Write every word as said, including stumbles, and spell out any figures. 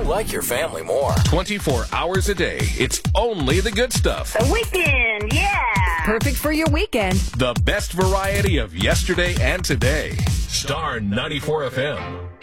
like your family more. twenty-four hours a day. It's only the good stuff. The weekend, yeah. Perfect for your weekend. The best variety of yesterday and today. Star ninety-four F M.